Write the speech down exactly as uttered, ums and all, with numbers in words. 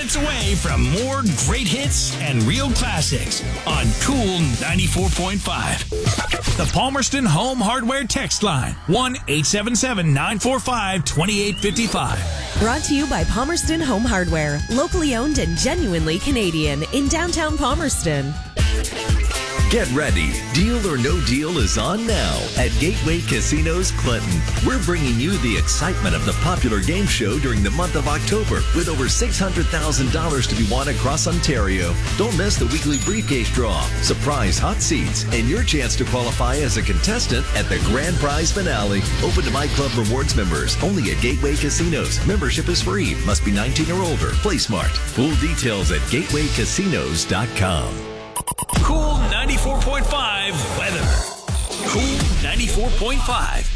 minutes away from more great hits and real classics on Cool ninety-four point five. The Palmerston Home Hardware text line, one eight seven seven, nine four five, two eight five five. Brought to you by Palmerston Home Hardware, locally owned and genuinely Canadian in downtown Palmerston. Get ready. Deal or No Deal is on now at Gateway Casinos Clinton. We're bringing you the excitement of the popular game show during the month of October with over six hundred thousand dollars to be won across Ontario. Don't miss the weekly briefcase draw, surprise hot seats, and your chance to qualify as a contestant at the grand prize finale. Open to My Club Rewards members only at Gateway Casinos. Membership is free. Must be nineteen or older. Play smart. Full details at gateway casinos dot com. Cool ninety-four point five weather. Cool ninety-four point five.